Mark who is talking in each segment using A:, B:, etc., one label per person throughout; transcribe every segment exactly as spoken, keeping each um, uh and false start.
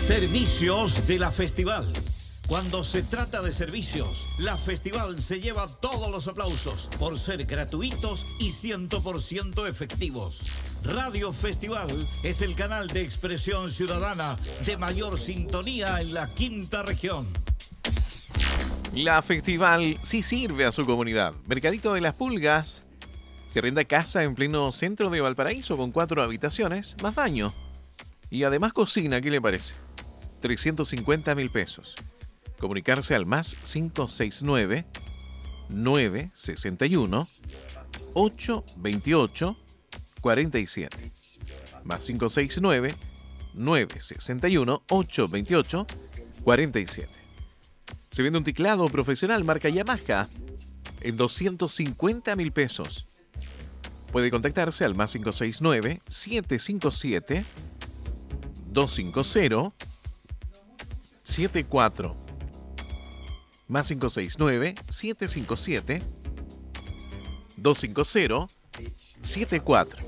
A: Servicios de la Festival. Cuando se trata de servicios, la Festival se lleva todos los aplausos por ser gratuitos y cien por ciento efectivos. Radio Festival es el canal de expresión ciudadana de mayor sintonía en la quinta región.
B: La Festival sí sirve a su comunidad. Mercadito de las Pulgas. Se arrenda casa en pleno centro de Valparaíso con cuatro habitaciones, más baño. Y además cocina, ¿qué le parece? trescientos cincuenta mil pesos. Comunicarse al más cinco seis nueve, nueve seis uno, ocho dos ocho, cuatro siete. Más cinco seis nueve, nueve seis uno, ocho dos ocho, cuatro siete. Se vende un teclado profesional marca Yamaha en doscientos cincuenta mil pesos. Puede contactarse al más cinco seis nueve, siete cinco siete, dos cinco cero, siete cuatro. Más cinco seis nueve, siete cinco siete, dos cinco cero, siete cuatro.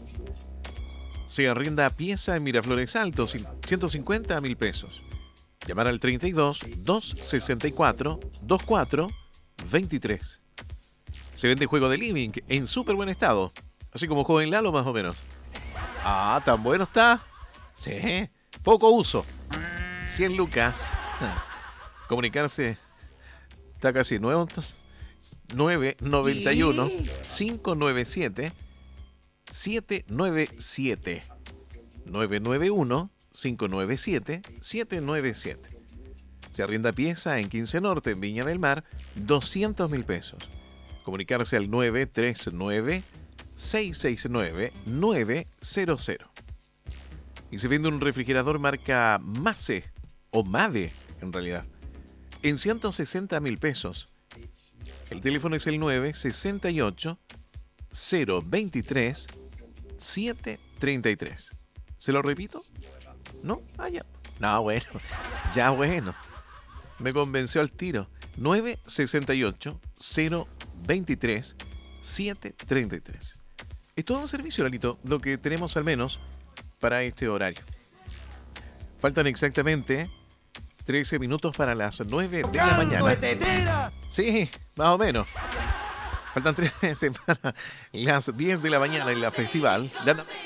B: Se arrienda pieza en Miraflores Alto, ciento cincuenta mil pesos. Llamar al treinta y dos, doscientos sesenta y cuatro, veinticuatro, veintitrés. Se vende juego de living en súper buen estado. Así como Joven Lalo, más o menos. Ah, tan bueno está. Sí, poco uso. cien lucas. Comunicarse. Está casi nuevo. Entonces. nueve nueve uno, cinco nueve siete, siete nueve siete. nueve nueve uno, cinco nueve siete, siete nueve siete. Se arrienda pieza en quince Norte, en Viña del Mar, doscientos mil pesos. Comunicarse al nueve tres nueve, seis seis nueve, nueve cero cero. Y se vende un refrigerador marca Mase, o Mave, en realidad, en ciento sesenta mil pesos. El teléfono es el nueve seis ocho, cero veintitrés, siete treinta y tres. ¿Se lo repito? ¿No? Ah, ya. No, bueno. Ya, bueno. Me convenció al tiro. nueve seis ocho, cero veintitrés, siete treinta y tres. Es todo un servicio, Lalito, lo que tenemos al menos para este horario. Faltan exactamente trece minutos para las nueve de la mañana. Sí, más o menos. Faltan trece para las diez de la mañana en la Festival.